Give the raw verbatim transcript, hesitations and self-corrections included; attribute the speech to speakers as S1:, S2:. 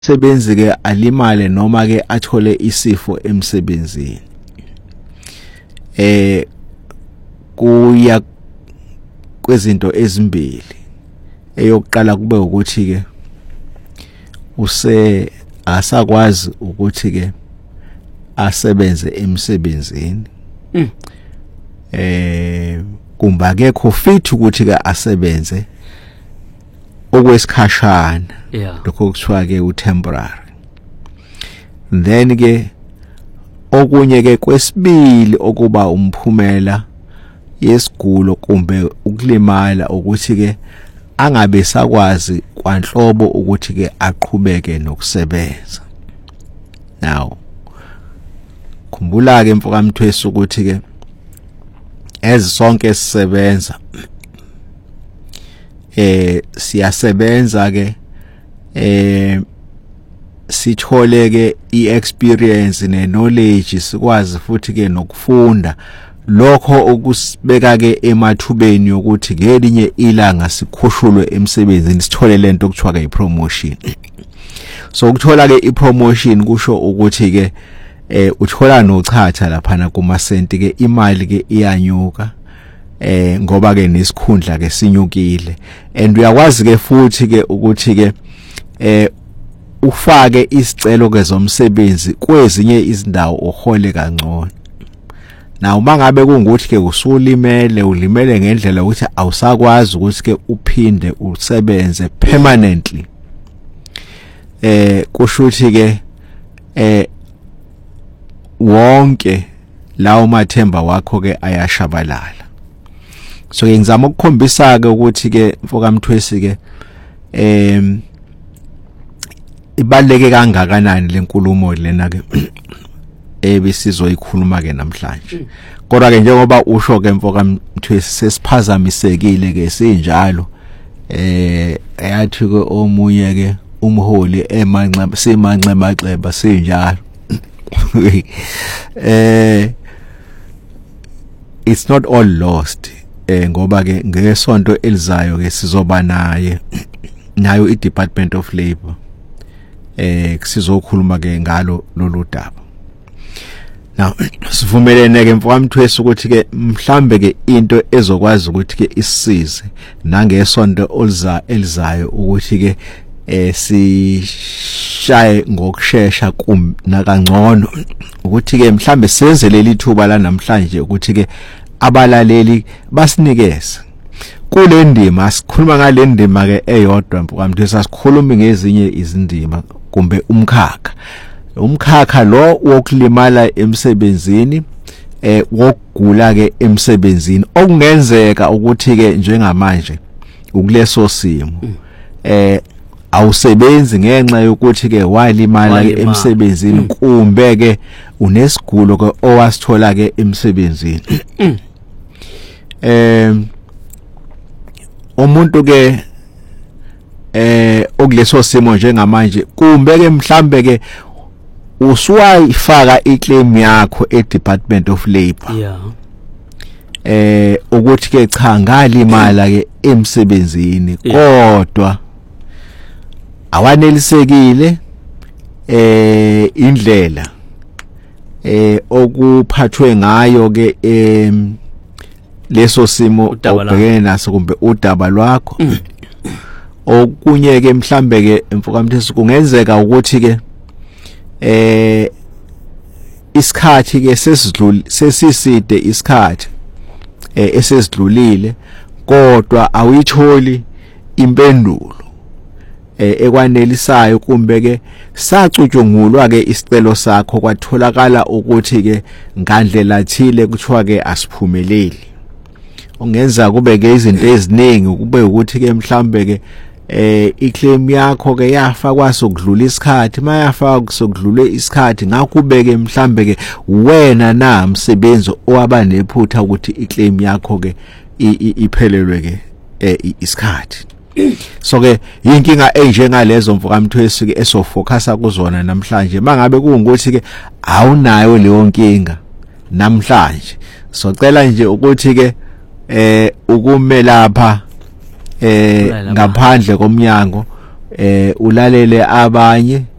S1: sebenzi ke alimale noma ke athole isifo emsebenzini eh kuya kwezinto ezimbili. Eyokuqala kube ukuthi ke use asakwazi ukuthi ke asebenze emsebenzini
S2: mm.
S1: eh kumba akekho fit ukuthi ke asebenze okwesikhashana
S2: yeah.
S1: lokho kuthiwa ke utemporary. Then ke okunye ke kwesibili okuba umphumela yesigulo kumbe ukulimala ukuthi ke angabe sakwazi kwanhlobo ukuthi ke aqhubeke nokusebenza. Now khumbula ke mfoka Mthwesi ukuthi ke ezisonke sisebenza eh siyasebenza ke eh sithole ke iexperience ne knowledge sikwazi futhi ke nokufunda lokho okusibeka ke emathubeni yokuthi ngelinye ilanga sikhushulwe emsebenzini sithole lento okuthiwa ke ipromotion. So ukuthola ke ipromotion kusho ukuthi ke eh uthola nochatha lapha na kuma senti ke imali ke iyanyuka eh ngoba ke nesikhundla ke sinyukile and uyakwazi ke futhi ke ukuthi ke eh ufake isicelo ke zomsebenzi kwezinye izindawo uhole kangcono. Na uma ngabe kungukuthi ke usulimele ulimele ngendlela ukuthi awusakwazi ukuthi ke uphinde usebenze permanently eh kusho ukuthi ke eh wonke lawo mathemba wakho ke ayashabalala. So ngizama ukukhombisa ke ukuthi ke mfoka Mthwesi ke em ibaleke kangakanani lenkulumo lena ke ebisizoyikhuluma ke namhlanje. Kodwa ke njengoba usho ke mfoka Mthwesi sesiphazamisekile ke sinjalo eh ayathi ke omunye ke umholi emanxa semanxa maxeba sinjalo. eh it's not all lost eh ngoba ke ngesonto elizayo ke sizoba naye nayo iDepartment of Labour eh sizokhuluma ke ngalo lolu daba. Now sivumelene ke mfoka Mthwesi ukuthi ke mhlambe ke into ezokwazi ukuthi ke isisize nangesonto oliza elizayo ukuthi ke eh sishaye ngokusheshsha kumna kangcono ukuthi ke mhlambe senze leli thuba la namhlanje ukuthi ke abalaleli basinikeze kule ndima sikhuluma ngale ndima ke eyodwa mfoka Mthwesi asikhulumi ngezinye izindima kumbe umkhakha umkhakha lo wokulimala emsebenzini eh wokugula ke emsebenzini okungenzeka ukuthi ke njengamanje ukuleso simo eh awusebenzi ngenxa yokuthi ke walimala ke emsebenzini kumbe ke unesigulo ke owasithola ke emsebenzini. Em umuntu ke eh okuleso simo njengamanje kumbe ke mhlambe ke usuwayifaka iclaim yakho eDepartment of Labour.
S2: Yeah.
S1: Eh ukuthi ke cha ngalimala ke emsebenzini kodwa awanelisekile eh indlela eh okuphathwe ngayo ke em leso simo ubhekene naso kumbe udaba lwakho okunye ke mhlambe ke mfoka Mthwesi kungenzeka ukuthi ke eh isikhathi ke sesidluli sesiside isikhathi eh esesidlulile kodwa awuyitholi impendulo eh ekwanelisayo kumbe ke sacutshungulwa ke isicelo sakho kwatholakala ukuthi ke ngandlela thile kuthiwa ke asiphumeleli. Ungenza kube ke izinto eziningi kube ukuthi ke mhlambe ke eh iclaim yakho ke yafa kwasokudlula isikhathi mayafa kusokudlule isikhathi ngakubeke mhlambe ke wena na umsebenzi owaba nephutha ukuthi iclaim yakho ke iphelelwe ke isikhathi. So ke inkinga enjengalezo mfoka Mthwesi ke esofocusa kuzona namhlanje mangabe kungukuthi ke awunayo leyo nkinga namhlanje socela nje ukuthi ke eh ukume lapha eh ngaphandle komnyango eh ulalele abanye